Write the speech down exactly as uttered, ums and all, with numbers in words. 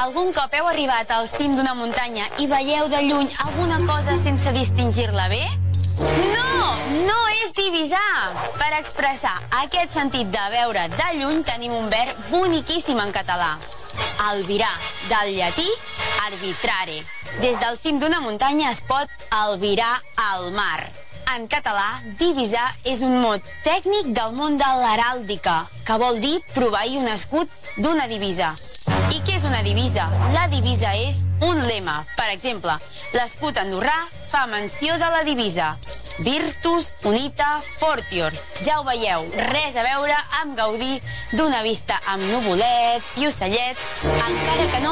Algun cop heu arribat al cim d'una muntanya i veieu de lluny alguna cosa sense distingir-la bé? No! No és divisar! Per expressar aquest sentit de veure de lluny tenim un verb boniquíssim en català. Albirar, del llatí arbitrare. Des del cim d'una muntanya es pot albirar al mar. En català, divisar és un mot tècnic del món de l'heràldica, que vol dir proveir un escut d'una divisa. I què és una divisa? La divisa és un lema. Per exemple, l'escut andorrà fa menció de la divisa. Virtus Unita Fortior. Ja ho veieu, res a veure amb gaudir d'una vista amb nuvolets i ocellets, encara que no